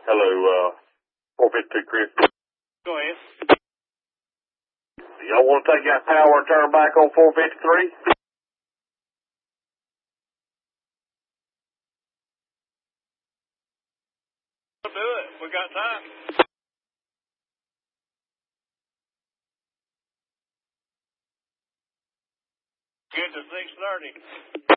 Hello, 452 Chris. Go ahead. Y'all want to take that power and turn back on 453? We'll do it. We got time. Get to 6:30.